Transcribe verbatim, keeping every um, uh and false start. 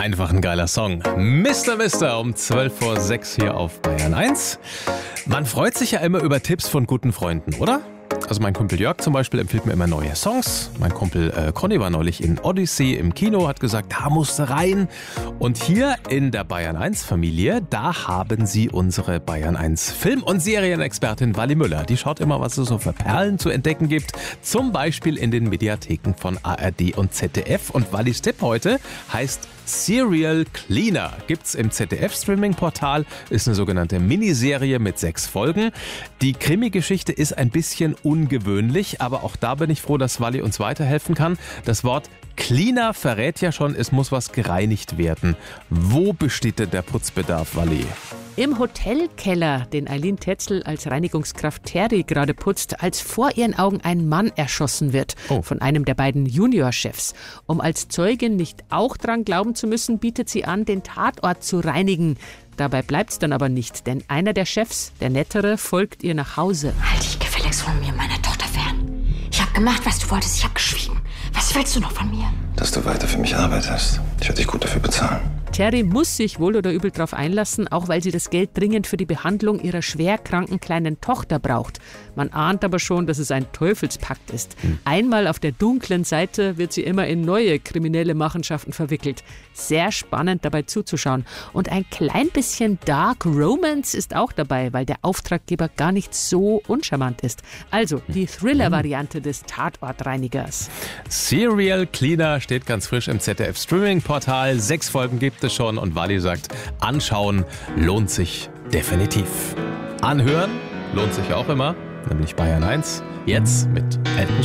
Einfach ein geiler Song. Mister Mister um zwölf vor sechs hier auf Bayern eins. Man freut sich ja immer über Tipps von guten Freunden, oder? Also mein Kumpel Jörg zum Beispiel empfiehlt mir immer neue Songs. Mein Kumpel äh, Conny war neulich in Odyssey im Kino, hat gesagt, da musst du rein. Und hier in der Bayern eins Familie, da haben sie unsere Bayern eins Film- und Serienexpertin Wally Müller. Die schaut immer, was es so für Perlen zu entdecken gibt. Zum Beispiel in den Mediatheken von A R D und Z D F. Und Wallys Tipp heute heißt Serial Cleaner. Gibt's im Z D F-Streaming-Portal, ist eine sogenannte Miniserie mit sechs Folgen. Die Krimi-Geschichte ist ein bisschen ungewöhnlich, aber auch da bin ich froh, dass Wally uns weiterhelfen kann. Das Wort Cleaner verrät ja schon, es muss was gereinigt werden. Wo besteht denn der Putzbedarf, Wally? Im Hotelkeller, den Eileen Tetzel als Reinigungskraft Terry gerade putzt, als vor ihren Augen ein Mann erschossen wird Oh. von einem der beiden Juniorchefs. Um als Zeugin nicht auch dran glauben zu müssen, bietet sie an, den Tatort zu reinigen. Dabei bleibt's dann aber nicht, denn einer der Chefs, der Nettere, folgt ihr nach Hause. Halt dich gefälligst von mir, meiner Tochter fern. Ich habe gemacht, was du wolltest. Ich habe geschwiegen. Was willst du noch von mir? Dass du weiter für mich arbeitest. Ich werde dich gut dafür bezahlen. Terry muss sich wohl oder übel darauf einlassen, auch weil sie das Geld dringend für die Behandlung ihrer schwerkranken kleinen Tochter braucht. Man ahnt aber schon, dass es ein Teufelspakt ist. Hm. Einmal auf der dunklen Seite wird sie immer in neue kriminelle Machenschaften verwickelt. Sehr spannend dabei zuzuschauen. Und ein klein bisschen Dark Romance ist auch dabei, weil der Auftraggeber gar nicht so uncharmant ist. Also die Thriller-Variante des Tatortreinigers. Serial Cleaner steht ganz frisch im Z D F-Streaming-Portal. Sechs Folgen gibt es schon und Wally sagt, anschauen lohnt sich definitiv. Anhören lohnt sich auch immer, nämlich Bayern eins. Jetzt mit Elton